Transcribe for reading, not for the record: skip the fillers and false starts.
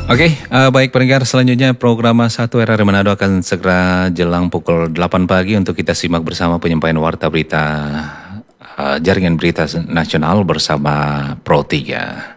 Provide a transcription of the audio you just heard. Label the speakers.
Speaker 1: Baik pendengar, selanjutnya program 1 RRI Manado akan segera jelang pukul 8 pagi untuk kita simak bersama penyampaian warta berita Jaringan Berita Nasional bersama Pro 3.